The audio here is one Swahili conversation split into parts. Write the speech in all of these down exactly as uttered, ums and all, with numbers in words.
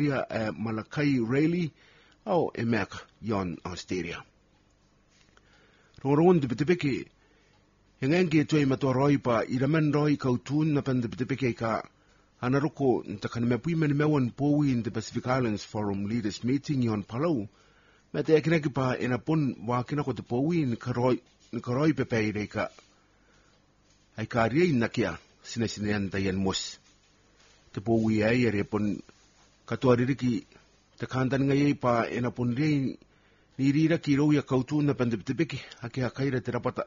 ria e Malakai Rayleigh au e meka yon Australia. Rongon de bitipeke hengengi toi matoroi pa iramen roi kautun na pan de bitipeke ka anaroko ntakan me pui men mewan powi in the Pacific Islands Forum Leaders Meeting yon Palau. Mete ekinaki pa ina pun wakina ko te powi ni karoi ni karoi pepe re ka ai ka ria nakia sine sine anta yan mos. Te powi ai re pun katua ririki te kantan ngai pa ina pun ria ni rira ki ro ya kautun na pan de bitipeke hake hakaira te rapata.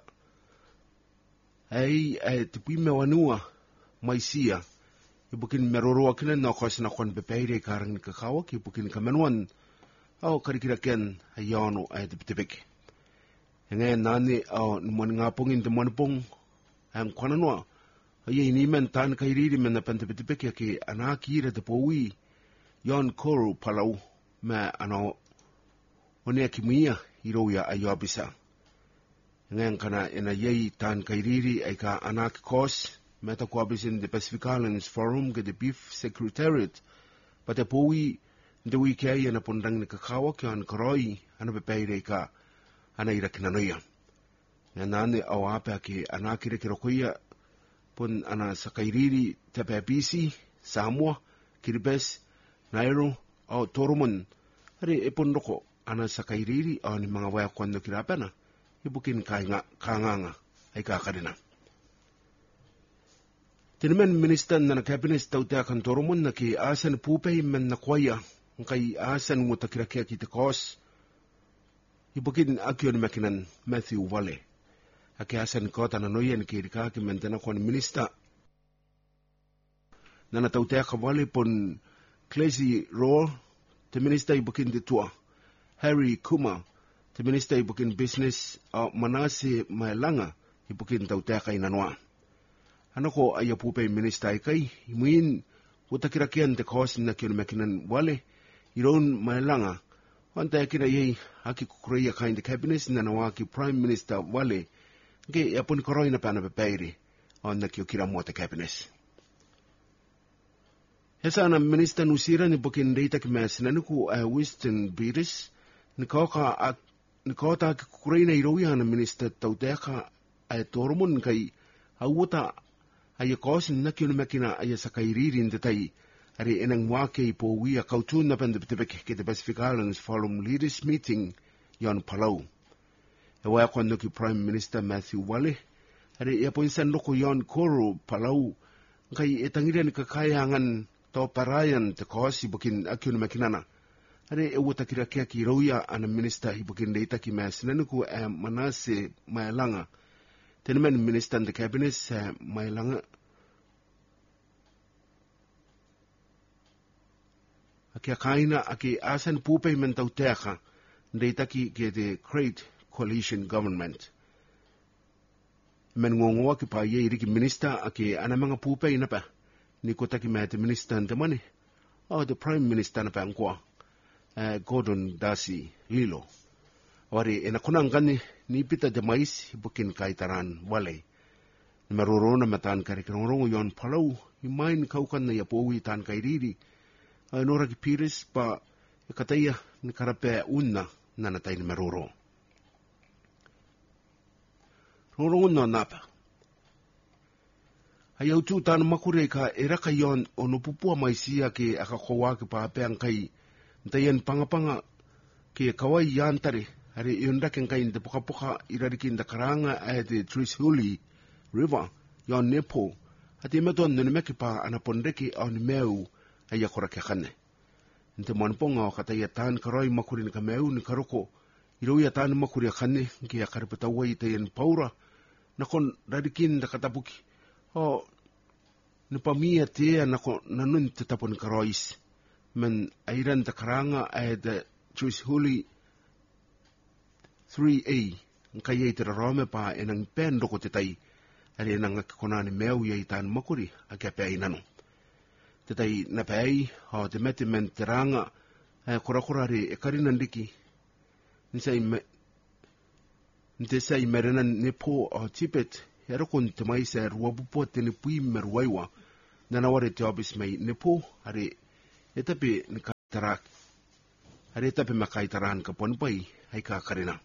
Ai ai te pui me wanua mai sia. Ibukin meroroa kina na kos na kon bepeire karang ni kakawa ki ibukin kamenuan au karikira ken hayano ay tibitibik. Ngayon nani au naman ngapongin tamanpong ang kwananwa ay inimen tan kairiri men na pantibitibik ki anakira tapowi yon koro palau ma ano onia kimia iroya ayobisa. Ngayon kana ina yay tan kairiri ay ka anak kos meta kuabis in the Pacific Islands Forum ke the Beef Secretariat pata powi the wiki ana pondang ni kakawa ke an karoi ana bepeire ka ana ira kinanoia na nane awape ke ana kire kirokoia pun ana sakairiri tepe bisi Samoa Kiribes Nairo au Toromon hari epon roko ana sakairiri au ni mga waya kwando kirapena ibukin kainga kanganga ay kakarina. Tinimen minister na cabinet tauta kan Toromon na ki asan pupay men na kwaya kay asan mo takirakia ki te kos ibukin akyo ni makinan Matthew Vale aki asan ko tananoyan ki rika ki mentena kon minister na natauta ka Vale pon Clancy Roll te minister ibukin de tua Harry Kuma te minister ibukin business uh, Manase Maelanga ibukin tauta ka inanwa. Ano ko ay pupay minister kay imuin utakirakian te kos na kyo makinan Wale iron Maelanga wanta kina yei haki kukureia kain de cabinet na nawaki prime minister Wale ge yapon koroi na pana pepeiri on na kyo kira mo te cabinet. Hesa na minister nusira ni bukin data kimas na nuku uh, Winston Beers ni koka at ni kota kukureia na iroia na minister tauteka ay Toromon kay awuta ay kosin na kyo makina ay sakairirin tatay ari enang wake po wia kautun na pandipitipik ki the Pacific Islands Forum Leaders Meeting yon Palau. Ewa kwando ki Prime Minister Matthew Wale ari iapoinsan loko yon Koro Palau kay itangiran kakayangan to parayan te kosi bukin akyo makinana. Ari ewa takirakia ki roya ana minister ibukin data ki masinanuku eh, Manase Maelanga. Tinimen minister in the cabinet uh, Maelanga aki akaina aki asan pupay mentau teka ndeta ki ke the Great Coalition Government men ngongoa ki pa ye iri ki minister aki ana mga pupay na pa ni kota ki mete minister ntamani oh the prime minister na pa angkwa uh, Gordon Darcy Lilo wari ena kunang gani ni pita de mais bukin kaitaran Wale maroro na matan karikrong yon Palau imain kaukan na yapowi tan kairiri ay nora ki Pires pa kataya ni karape unna na natay ni maroro roro na napa ayaw tu tan makure ka era kayon ono pupua mai sia ke akakowa ke pa peang kai ntayen pangapanga ke kawai yantare hari yunda ken kain de poka-poka irarikin da karanga ay de Trishuli River yon nepo hati meton nene mekipa anapondeki au ni meu ay akora ke kane nte monponga o kataya tan karoi makuri ni kameu ni karoko iro ya tan makuri kane ki akarpetawa itayen paura nakon rarikin da katapuki o ni pamia te nako nanun tetapon karois men airan da karanga ay de Trishuli three A kaya ito rome pa enang pendo ko titay ari nang kakunani meu ya itan makuri agapya inano titay napay ho demetimen teranga kura-kura ri ekarinan diki nisay me nisay merenan nepo o tipet yaro kun temay sa ruwabupo tinipui merwaiwa nanawari tiobis may nepo ari etapi tarak. Hari tapi makai taran ka ponpai hai ka karina.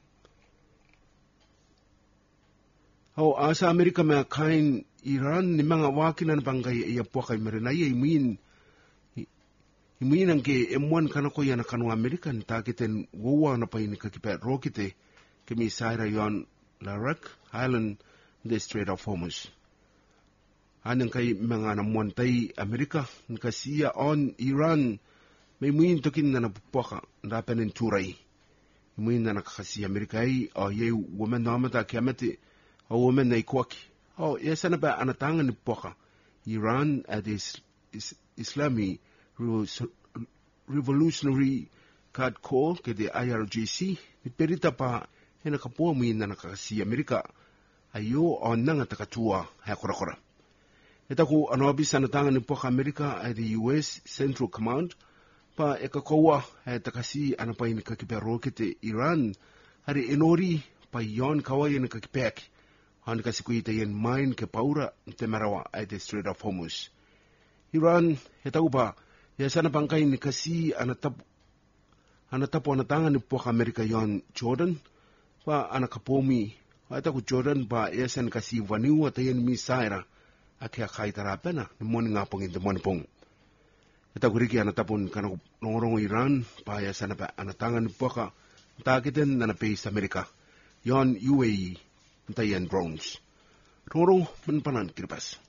Ho asa Amerika me kain Iran ni mga wakinan bangkai iya puakai merena iya imin imin ang ke emuan kanako yana kanu Amerikan ta kiten wowa na pa ini kakipa rokite kemi saira yon Larak Island the Strait of Hormuz. Anang kay mga namuantay Amerika nkasiya on Iran may muin tokin na napupuaka napanin turay. Muin na nakakasiya Amerika ay o ye woman na amata kiamati o woman na ikwaki. O yasa na ba anatangan ni puaka Iran at is, is Islami Revolutionary Guard Corps kaya I R G C ni perita pa ay nakapuwa muin na nakakasiya Amerika ayo o nang atakatua hay korakora. Ito ko ano abis na tangan ni Puaka Amerika ay the U S Central Command pa ekakowa ay takasi ano pa yung kakipero kiti Iran hari inori pa yon kaway yung kakipek han kasi kuita yung mine ke paura temarawa ay the Strait of Hormuz. Iran ito ko pa yasa na bangkay ni kasi anatap anatapo na tangan ni Puaka Amerika yon Jordan pa anakapomi ito ko Jordan pa yasa na kasi vaniwa tayo misaira akia kai tarapena ni moni ngapong in the monpong. Ita guriki anatapon kanang nongorong Iran pa ya sana pa anatangan ni Puaka takiten na napay sa Amerika. Yon U A E ntayan drones. Nongorong manpanan kirpas.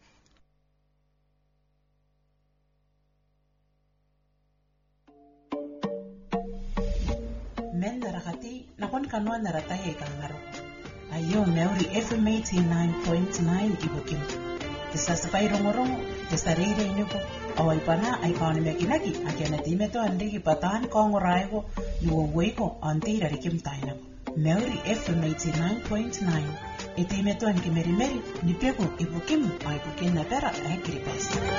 Men narakati nakon kanuan naratahe kangaro. Ayo meuri F M eighty-nine point nine ibukim. Sa sapay rongorong, sa sarili niyo po, awal pa na ay kaon na kinagi, at yan natin ito ang di kipatahan ko ang oray ko, luwaway ko, ang tira rikim tayo na po. Meuri F M eighty-nine point nine, iti ito ang kimeri-meri, di peko ibukim, ay bukin na pera, ay kiripes.